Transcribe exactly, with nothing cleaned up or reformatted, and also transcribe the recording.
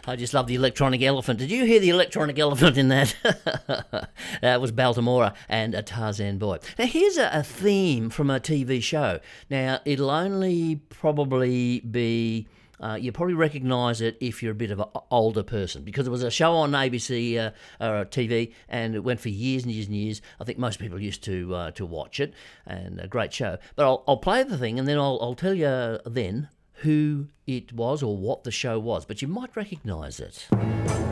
I just love the electronic elephant. Did you hear the electronic elephant in that? That was Baltimora and a Tarzan boy. Now, here's a, a theme from a T V show. Now, it'll only probably be... Uh, you probably recognise it if you're a bit of an older person, because it was a show on A B C uh, uh, T V, and it went for years and years and years. I think most people used to uh, to watch it, and a great show. But I'll, I'll play the thing, and then I'll, I'll tell you then who it was or what the show was. But you might recognise it.